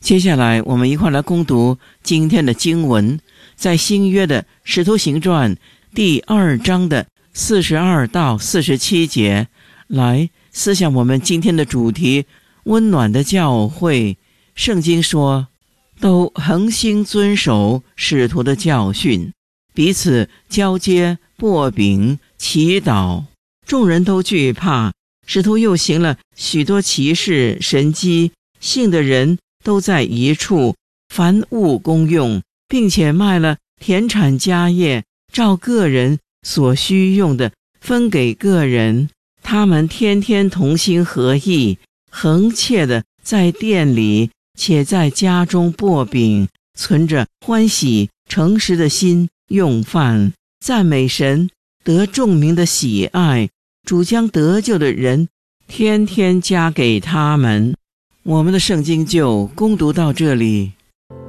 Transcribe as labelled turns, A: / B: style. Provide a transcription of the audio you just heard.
A: 接下来我们一块来攻读今天的经文，在新约的使徒行传第2章的42到47节，来思想我们今天的主题，温暖的教会。圣经说，都恒心遵守使徒的教训，彼此交接擘饼祈祷，众人都惧怕。使徒又行了许多奇事神迹，信的人都在一处，凡物公用，并且卖了田产家业，照个人所需用的分给个人。他们天天同心合意，恒切的在店里且在家中擘饼，存着欢喜诚实的心用饭，赞美神，得众民的喜爱。主将得救的人天天加给他们。我们的圣经就攻读到这里。